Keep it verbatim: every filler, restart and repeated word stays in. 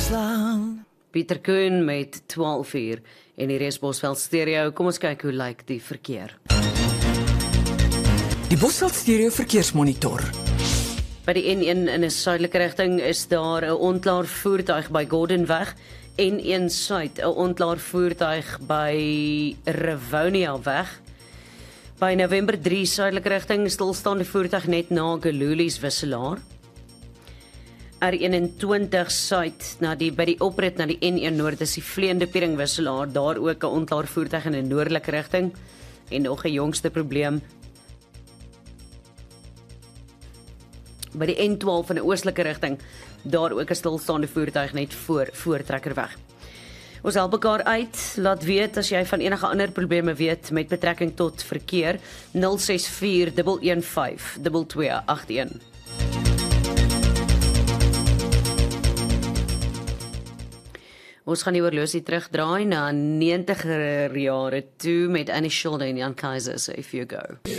slaan. Pieter Koen met twaalf uur en die Bosveld stereo. Kom ons kyk hoe lyk die verkeer. Die Bosveld stereo verkeersmonitor. By die N een in 'n suidelike rigting is daar 'n onklaar voertuig by Gordonweg. N een suid, 'n onklaar voertuig by Rivonia weg. By November drie suidelike rigting stilstaande voertuig net na Gelulies wisselaar. R eenentwintig suid na die by die oprit na die N een noord is die vleiende Piering wisselaar, daar ook 'n onklaar voertuig in 'n noordelike rigting en nog 'n jongste probleem. By die N twaalf in 'n oostelike rigting, daar ook 'n stilstaande voertuig net voor Voortrekkerweg. Ons help mekaar uit, laat weet as jy van enige ander probleme weet met betrekking tot verkeer, nul ses vier een een vyf twee twee agt een. Ons gaan die oorlosie terugdraai na negentiger jare toe met Annie Schulde en Jan Kaiser, so if you go.